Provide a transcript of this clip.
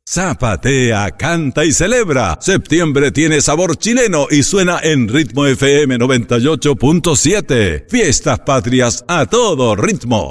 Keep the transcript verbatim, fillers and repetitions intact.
Zapatea, canta y celebra. Septiembre tiene sabor chileno y suena en Ritmo F M noventa y ocho punto siete. Fiestas patrias a todo ritmo.